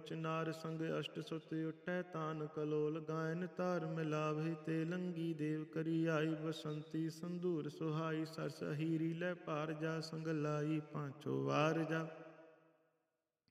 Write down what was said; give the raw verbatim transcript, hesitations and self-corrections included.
ਪੰਚ ਨਾਰ ਸੰਗ ਅਸ਼ਟ ਸੁਤ ਉਟੈ ਤਾਨ ਕਲੋਲ ਗਾਇਨ ਧਾਰ ਮਿਲਾਵੇ ਤੇ ਲੰਗੀ ਦੇਵ ਕਰੀ ਆਈ ਬਸੰਤੀ ਸੰਧੂਰ ਸੁਹਾਈ ਸਰਸ ਹੀਰੀ ਲੈ ਭਾਰ ਜਾ ਸੰਗ ਲਾਈ ਪਾਂਚੋ ਵਾਰ ਜਾ